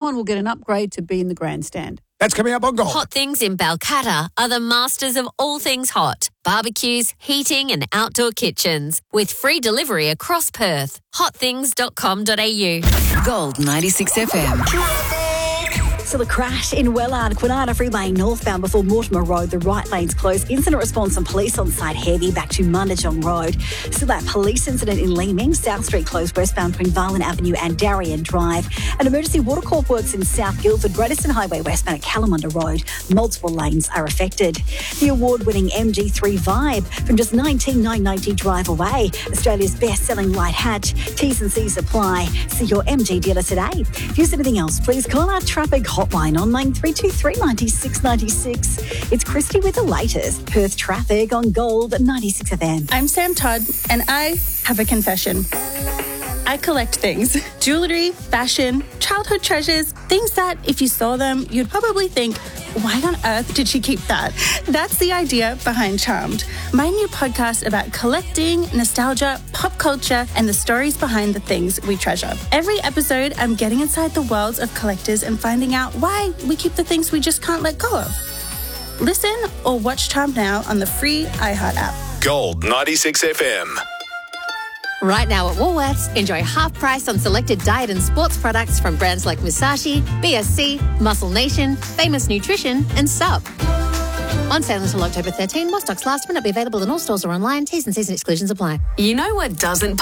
someone will get an upgrade to be in the grandstand. That's coming up on Gold. Hot Things in Balcatta are the masters of all things hot. Barbecues, heating and outdoor kitchens. With free delivery across Perth. hotthings.com.au. Gold 96 FM. Still a crash in Wellard, Kwinana Freeway northbound before Mortimer Road. The right lane's closed. Incident response and police on site heavy back to Mundajong Road. Still that police incident in Leeming. South Street closed westbound between Varlin Avenue and Darien Drive. An emergency water corp works in South Guildford. Great Eastern Highway westbound at Kalamunda Road. Multiple lanes are affected. The award-winning MG3 Vibe from just $19,990 drive away. Australia's best-selling light hatch. T's and C's apply. See your MG dealer today. If you see anything else, please call our traffic hotline on line 323 96 96. It's Christy with the latest Perth traffic on Gold 96 FM. I'm Sam Todd, and I have a confession. I collect things. Jewellery, fashion, childhood treasures, things that, if you saw them, you'd probably think, why on earth did she keep that? That's the idea behind Charmed, my new podcast about collecting, nostalgia, pop culture, and the stories behind the things we treasure. Every episode, I'm getting inside the worlds of collectors and finding out why we keep the things we just can't let go of. Listen or watch Charmed now on the free iHeart app. Gold 96 FM. Right now at Woolworths, enjoy half price on selected diet and sports products from brands like Musashi, BSC, Muscle Nation, Famous Nutrition and Sup. On sale until October 13, while stocks last, may not be available in all stores or online. T's and C's and exclusions apply. You know what doesn't